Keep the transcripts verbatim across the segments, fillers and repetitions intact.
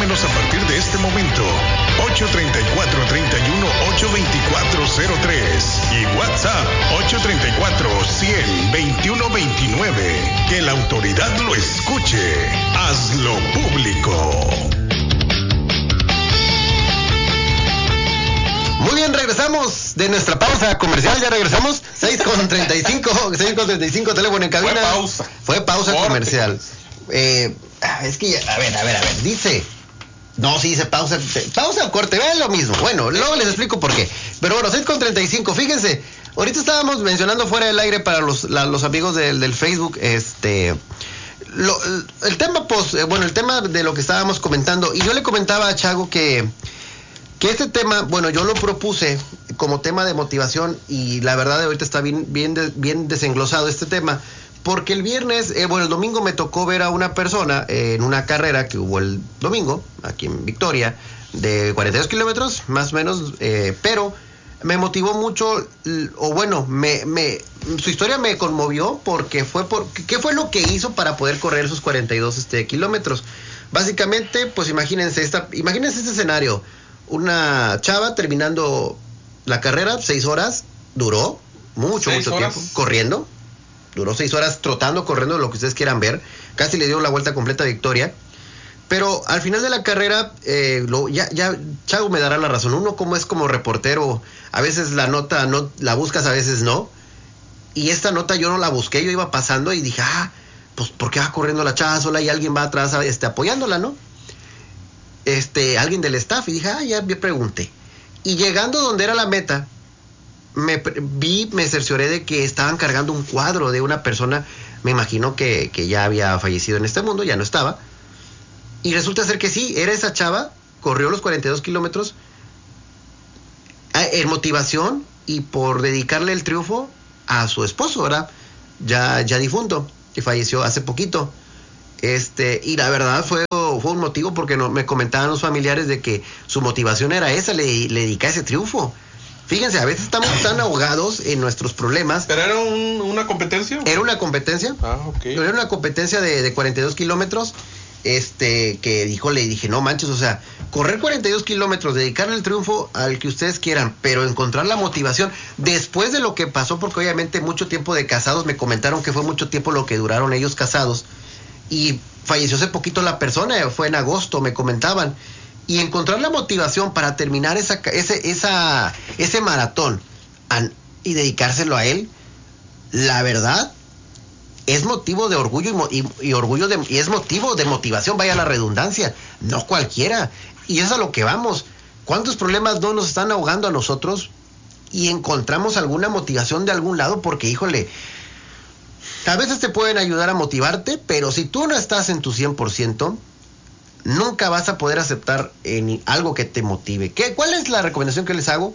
Llámenos a partir de este momento. ocho tres cuatro, tres uno, ocho dos cuatro cero tres y WhatsApp ocho tres cuatro, cien, veintiuno veintinueve. Que la autoridad lo escuche. Hazlo público. Muy bien, regresamos de nuestra pausa comercial, ya regresamos. seis con treinta y cinco, seis con treinta y cinco, teléfono en cabina. Fue pausa. Fue pausa Corte. Comercial. Eh, es que, a ver, a ver, a ver, dice... No, sí dice pausa, pausa o corte, vean lo mismo. Bueno, luego les explico por qué. Pero bueno, seis con treinta y cinco, fíjense, ahorita estábamos mencionando fuera del aire para los, la, los amigos del, del Facebook, este... Lo, el tema, pues, eh, bueno, el tema de lo que estábamos comentando, y yo le comentaba a Chago que... Que este tema, bueno, yo lo propuse como tema de motivación y la verdad ahorita está bien, bien, de, bien desenglosado este tema, porque el viernes, eh, bueno, el domingo me tocó ver a una persona eh, en una carrera que hubo el domingo, aquí en Victoria, de cuarenta y dos kilómetros, más o menos, eh, pero me motivó mucho, o bueno, me, me, su historia me conmovió porque fue por, ¿qué fue lo que hizo para poder correr esos cuarenta y dos este, kilómetros? Básicamente, pues imagínense, esta, imagínense este escenario. Una chava terminando la carrera, seis horas, duró mucho, ¿Seis mucho horas? tiempo, corriendo, duró seis horas trotando, corriendo, lo que ustedes quieran ver, casi le dio la vuelta completa a Victoria, pero al final de la carrera, eh, lo, ya, ya, Chago me dará la razón, uno como es como reportero, a veces la nota no la buscas, a veces no, y esta nota yo no la busqué, yo iba pasando y dije, ah, pues ¿por qué va corriendo la chava sola y alguien va atrás este, apoyándola, no? Este, alguien del staff, y dije, ah, ya me pregunté. Y llegando donde era la meta, me vi, me cercioré de que estaban cargando un cuadro de una persona, me imagino que, que ya había fallecido en este mundo, ya no estaba. Y resulta ser que sí, era esa chava, corrió los cuarenta y dos kilómetros en motivación y por dedicarle el triunfo a su esposo, ¿verdad? Ya, ya difunto, que falleció hace poquito. Este, y la verdad fue, fue un motivo porque no, me comentaban los familiares de que su motivación era esa, le, le dedicaba ese triunfo. Fíjense, a veces estamos tan ahogados en nuestros problemas. ¿Pero era un, una competencia? Era una competencia. Ah, ok. Era una competencia de, de cuarenta y dos kilómetros. Este, que dijo, le dije, no manches, o sea, correr cuarenta y dos kilómetros, dedicarle el triunfo al que ustedes quieran, pero encontrar la motivación después de lo que pasó, porque obviamente mucho tiempo de casados, me comentaron que fue mucho tiempo lo que duraron ellos casados. Y falleció hace poquito la persona, fue en agosto, me comentaban. Y encontrar la motivación para terminar esa, ese, esa, ese maratón an, y dedicárselo a él, la verdad, es motivo de orgullo y, y, y orgullo de, y es motivo de motivación, vaya la redundancia, no cualquiera. Y es a lo que vamos. ¿Cuántos problemas no nos están ahogando a nosotros? Y encontramos alguna motivación de algún lado, porque híjole, a veces te pueden ayudar a motivarte, pero si tú no estás en tu cien por ciento, nunca vas a poder aceptar en algo que te motive. ¿Qué, ¿Cuál es la recomendación que les hago?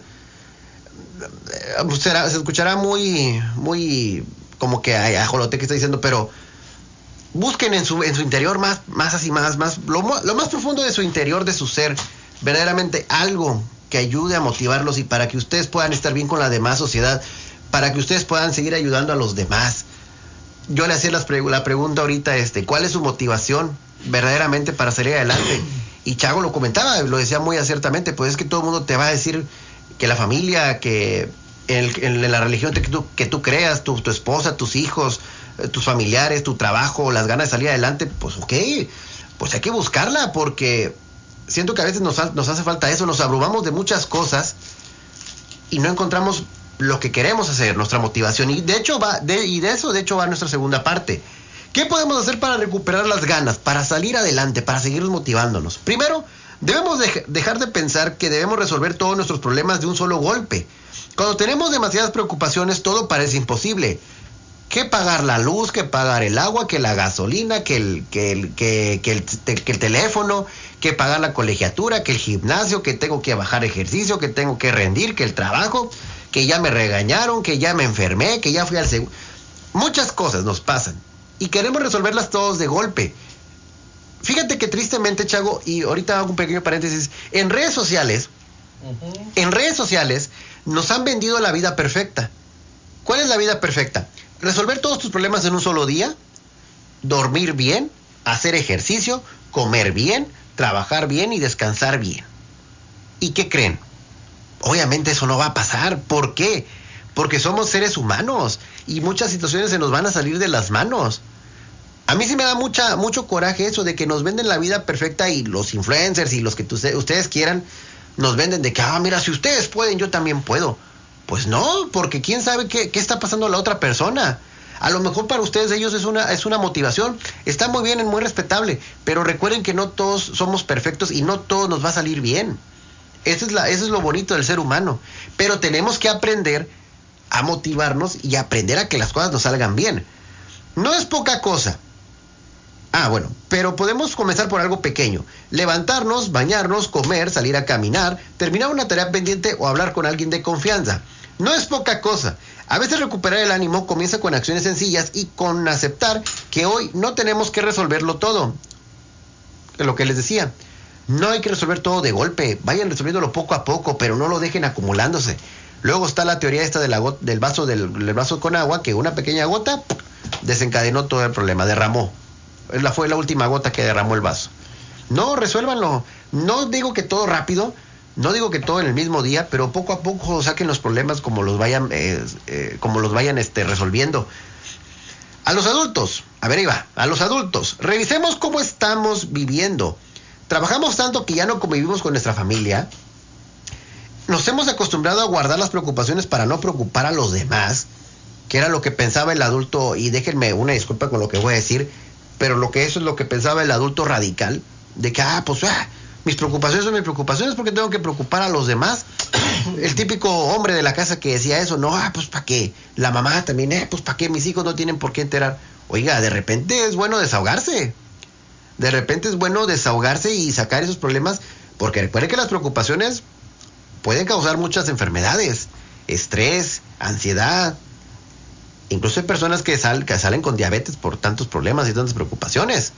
Será, se escuchará muy, muy como que ay, ajolote que está diciendo, pero busquen en su, en su interior más, más así, más, más, lo, lo más profundo de su interior, de su ser, verdaderamente algo que ayude a motivarlos y para que ustedes puedan estar bien con la demás sociedad, para que ustedes puedan seguir ayudando a los demás. Yo le hacía las pre- la pregunta ahorita, este, ¿cuál es su motivación verdaderamente para salir adelante? Y Chago lo comentaba, lo decía muy aciertamente, pues es que todo el mundo te va a decir que la familia, que en, el, en la religión que tú, que tú creas, tu, tu esposa, tus hijos, tus familiares, tu trabajo, las ganas de salir adelante, pues ok, pues hay que buscarla, porque siento que a veces nos, nos hace falta eso, nos abrumamos de muchas cosas y no encontramos lo que queremos hacer, nuestra motivación, y de hecho va, de, y de eso de hecho va nuestra segunda parte. ¿Qué podemos hacer para recuperar las ganas, para salir adelante, para seguir motivándonos? Primero, debemos de, dejar de pensar que debemos resolver todos nuestros problemas de un solo golpe. Cuando tenemos demasiadas preocupaciones, todo parece imposible. ¿Qué pagar la luz, que pagar el agua, que la gasolina, que el, que el, que, que el, que el teléfono, que pagar la colegiatura, que el gimnasio, que tengo que bajar ejercicio, que tengo que rendir, que el trabajo, que ya me regañaron, que ya me enfermé, que ya fui al seguro? Muchas cosas nos pasan y queremos resolverlas todos de golpe. Fíjate que tristemente, Chago, y ahorita hago un pequeño paréntesis, en redes sociales, uh-huh. en redes sociales nos han vendido la vida perfecta. ¿Cuál es la vida perfecta? Resolver todos tus problemas en un solo día, dormir bien, hacer ejercicio, comer bien, trabajar bien y descansar bien. ¿Y qué creen? Obviamente eso no va a pasar. ¿Por qué? Porque somos seres humanos y muchas situaciones se nos van a salir de las manos. A mí sí me da mucha, mucho coraje eso de que nos venden la vida perfecta y los influencers y los que tu, ustedes quieran nos venden de que, ah, mira, si ustedes pueden, yo también puedo. Pues no, porque quién sabe qué, qué está pasando a la otra persona. A lo mejor para ustedes ellos es una, es una motivación. Está muy bien, es muy respetable. Pero recuerden que no todos somos perfectos y no todo nos va a salir bien. Eso es, la, eso es lo bonito del ser humano. Pero tenemos que aprender a motivarnos y aprender a que las cosas nos salgan bien. No es poca cosa. Ah, bueno, pero podemos comenzar por algo pequeño. Levantarnos, bañarnos, comer, salir a caminar, terminar una tarea pendiente o hablar con alguien de confianza. No es poca cosa. A veces recuperar el ánimo comienza con acciones sencillas y con aceptar que hoy no tenemos que resolverlo todo. Lo que les decía, no hay que resolver todo de golpe. Vayan resolviéndolo poco a poco, pero no lo dejen acumulándose. Luego está la teoría esta de la gota, del vaso del, del vaso con agua, que una pequeña gota desencadenó todo el problema, derramó. La fue la última gota que derramó el vaso. No, resuélvanlo. No digo que todo rápido, no digo que todo en el mismo día, pero poco a poco saquen los problemas como los vayan, eh, eh, como los vayan este, resolviendo. A los adultos, a ver, ahí va, a los adultos, revisemos cómo estamos viviendo. Trabajamos tanto que ya no convivimos con nuestra familia. Nos hemos acostumbrado a guardar las preocupaciones para no preocupar a los demás, que era lo que pensaba el adulto, y déjenme una disculpa con lo que voy a decir, pero lo que eso es lo que pensaba el adulto radical, de que, ah, pues, ah, mis preocupaciones son mis preocupaciones porque tengo que preocupar a los demás. El típico hombre de la casa que decía eso, no, ah, pues, ¿para qué? La mamá también, eh, pues, ¿para qué? Mis hijos no tienen por qué enterar. Oiga, de repente es bueno desahogarse. De repente es bueno desahogarse y sacar esos problemas, porque recuerde que las preocupaciones pueden causar muchas enfermedades, estrés, ansiedad. Incluso hay personas que, sal, que salen con diabetes por tantos problemas y tantas preocupaciones.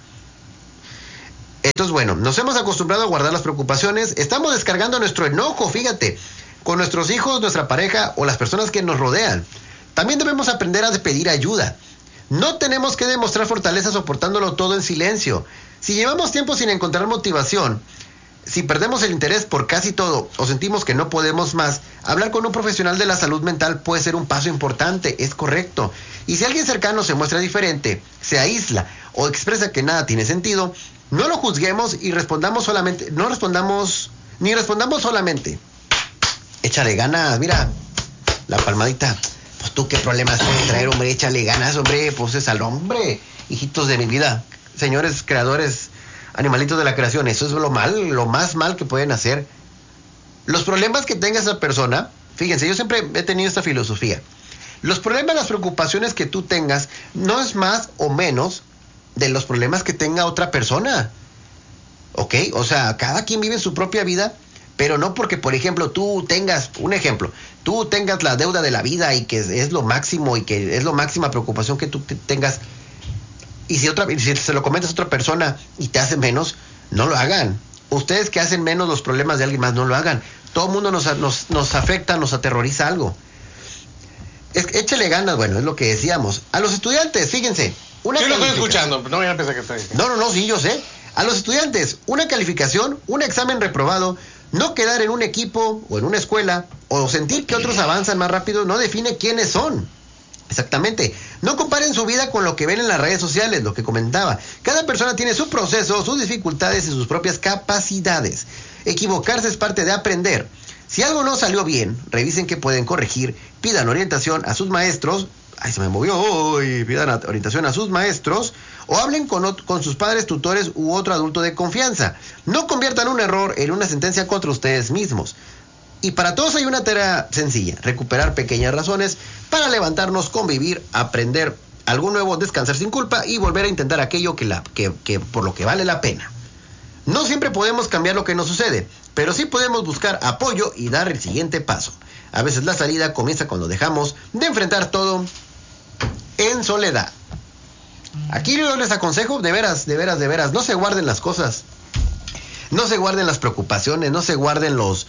Entonces, bueno, nos hemos acostumbrado a guardar las preocupaciones. Estamos descargando nuestro enojo, fíjate, con nuestros hijos, nuestra pareja o las personas que nos rodean. También debemos aprender a pedir ayuda. No tenemos que demostrar fortaleza soportándolo todo en silencio. Si llevamos tiempo sin encontrar motivación, si perdemos el interés por casi todo o sentimos que no podemos más, hablar con un profesional de la salud mental puede ser un paso importante, es correcto. Y si alguien cercano se muestra diferente, se aísla o expresa que nada tiene sentido, no lo juzguemos y respondamos solamente, no respondamos, ni respondamos solamente. Échale ganas, mira, la palmadita. Pues tú qué problemas puedes traer, hombre, échale ganas, hombre, pues es al hombre, hijitos de mi vida, señores creadores, animalitos de la creación, eso es lo mal, lo más mal que pueden hacer. Los problemas que tenga esa persona, fíjense, yo siempre he tenido esta filosofía. Los problemas, las preocupaciones que tú tengas, no es más o menos de los problemas que tenga otra persona. ¿Ok? O sea, cada quien vive su propia vida, pero no porque, por ejemplo, tú tengas, un ejemplo, tú tengas la deuda de la vida y que es, es lo máximo y que es la máxima preocupación que tú te tengas. Y si, otra, si se lo comentas a otra persona y te hace menos, no lo hagan. Ustedes que hacen menos los problemas de alguien más, no lo hagan. Todo el mundo nos, nos, nos afecta, nos aterroriza algo. Es, échale ganas, bueno, es lo que decíamos. A los estudiantes, fíjense. Una sí, lo estoy escuchando, no voy a pensar que estoy... No, no, no, sí, yo sé. A los estudiantes, una calificación, un examen reprobado, no quedar en un equipo o en una escuela, o sentir que otros avanzan más rápido, no define quiénes son. Exactamente. No comparen su vida con lo que ven en las redes sociales, lo que comentaba. Cada persona tiene su proceso, sus dificultades y sus propias capacidades. Equivocarse es parte de aprender. Si algo no salió bien, revisen qué pueden corregir, pidan orientación a sus maestros, ay, se me movió hoy, pidan orientación a sus maestros, o hablen con, con sus padres, tutores u otro adulto de confianza. No conviertan un error en una sentencia contra ustedes mismos. Y para todos hay una tarea sencilla, recuperar pequeñas razones para levantarnos, convivir, aprender algo nuevo, descansar sin culpa y volver a intentar aquello que, la, que, que por lo que vale la pena. No siempre podemos cambiar lo que nos sucede, pero sí podemos buscar apoyo y dar el siguiente paso. A veces la salida comienza cuando dejamos de enfrentar todo en soledad. Aquí yo les aconsejo, de veras, de veras, de veras, no se guarden las cosas, no se guarden las preocupaciones, no se guarden los...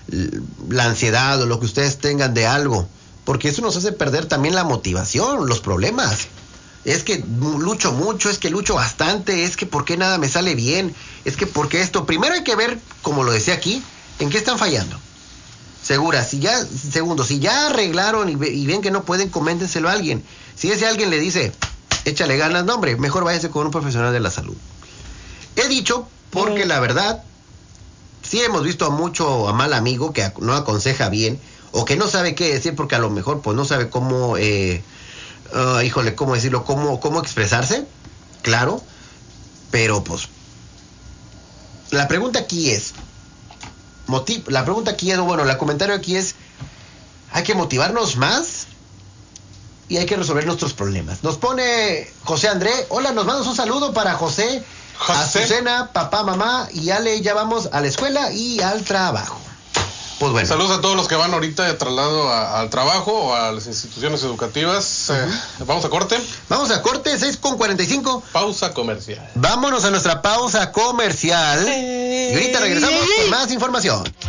la ansiedad o lo que ustedes tengan de algo, porque eso nos hace perder también la motivación, los problemas. es que lucho mucho, es que lucho bastante, es que por qué nada me sale bien, es que por qué esto. Primero hay que ver, como lo decía aquí, en qué están fallando. Segura, si ya, segundo, si ya arreglaron y, ve, y ven que no pueden, coméntenselo a alguien. Si ese alguien le dice, échale ganas, no hombre, mejor váyase con un profesional de la salud. He dicho, porque mm. la verdad, sí hemos visto a mucho, a mal amigo que no aconseja bien, o que no sabe qué decir, porque a lo mejor pues no sabe cómo... Eh, Uh, híjole, ¿cómo decirlo? ¿Cómo, cómo expresarse? Claro, pero pues la pregunta aquí es motiv- la pregunta aquí es, bueno, el comentario aquí es, hay que motivarnos más y hay que resolver nuestros problemas. Nos pone José André, hola, nos mandas un saludo para José, José. Azucena, papá, mamá y Ale, ya vamos a la escuela y al trabajo. Pues bueno. Saludos a todos los que van ahorita de traslado a, al trabajo o a las instituciones educativas. Uh-huh. eh, Vamos a corte. Vamos a corte, seis con cuarenta y cinco. Pausa comercial. Vámonos a nuestra pausa comercial. Y ahorita regresamos con más información.